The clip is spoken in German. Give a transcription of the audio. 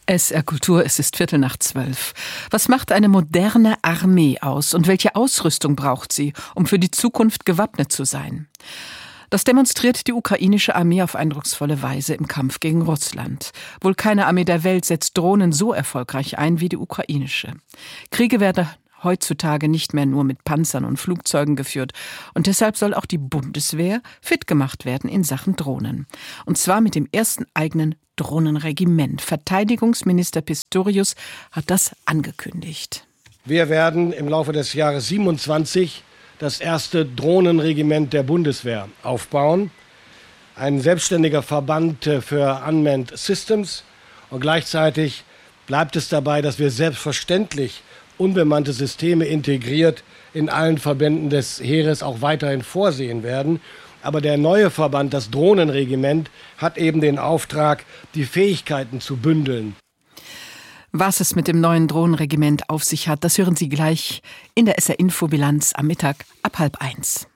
SR Kultur, es ist 11:15. Was macht eine moderne Armee aus und welche Ausrüstung braucht sie, um für die Zukunft gewappnet zu sein? Das demonstriert die ukrainische Armee auf eindrucksvolle Weise im Kampf gegen Russland. Wohl keine Armee der Welt setzt Drohnen so erfolgreich ein wie die ukrainische. Kriege werden heutzutage nicht mehr nur mit Panzern und Flugzeugen geführt. Und deshalb soll auch die Bundeswehr fit gemacht werden in Sachen Drohnen. Und zwar mit dem ersten eigenen Drohnenregiment. Verteidigungsminister Pistorius hat das angekündigt. Wir werden im Laufe des Jahres 27 das erste Drohnenregiment der Bundeswehr aufbauen. Ein selbstständiger Verband für Unmanned Systems. Und gleichzeitig bleibt es dabei, dass wir selbstverständlich unbemannte Systeme integriert in allen Verbänden des Heeres auch weiterhin vorsehen werden. Aber der neue Verband, das Drohnenregiment, hat eben den Auftrag, die Fähigkeiten zu bündeln. Was es mit dem neuen Drohnenregiment auf sich hat, das hören Sie gleich in der SR-Info-Bilanz am Mittag ab 12:30.